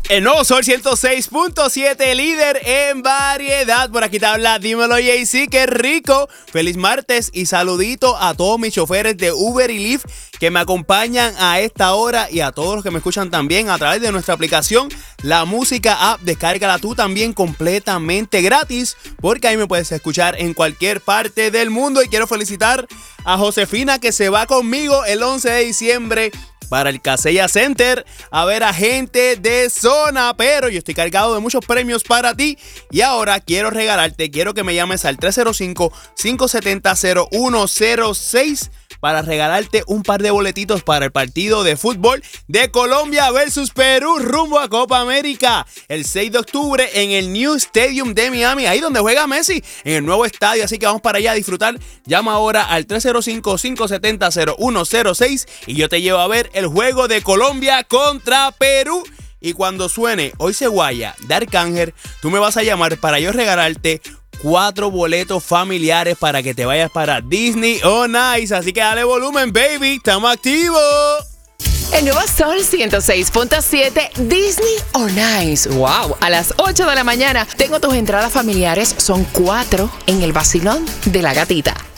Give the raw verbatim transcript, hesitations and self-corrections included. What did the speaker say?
El nuevo Sol ciento seis punto siete, líder en variedad. Por aquí te habla, dímelo Jay-Z, qué rico. Feliz martes y saludito a todos mis choferes de Uber y Lyft que me acompañan a esta hora y a todos los que me escuchan también a través de nuestra aplicación La Música App. Descárgala tú también completamente gratis porque ahí me puedes escuchar en cualquier parte del mundo. Y quiero felicitar a Josefina que se va conmigo el once de diciembre para el Casella Center a ver a gente de zona, pero yo estoy cargado de muchos premios para ti y ahora quiero regalarte, quiero que me llames al tres cero cinco, cinco siete cero, cero uno cero seis para regalarte un par de boletitos para el partido de fútbol de Colombia versus Perú rumbo a Copa América el seis de octubre en el New Stadium de Miami, ahí donde juega Messi, en el nuevo estadio, así que vamos para allá a disfrutar. Llama ahora al tres cero cinco, cinco siete cero, cero uno cero seis y yo te llevo a ver el juego de Colombia contra Perú. Y cuando suene Hoy se guaya de Arcángel, tú me vas a llamar para yo regalarte cuatro boletos familiares para que te vayas para Disney on Ice. Así que dale volumen, baby. ¡Estamos activos! El nuevo Sol ciento seis punto siete, Disney on Ice. ¡Wow! A las ocho de la mañana tengo tus entradas familiares. Son cuatro en el vacilón de la gatita.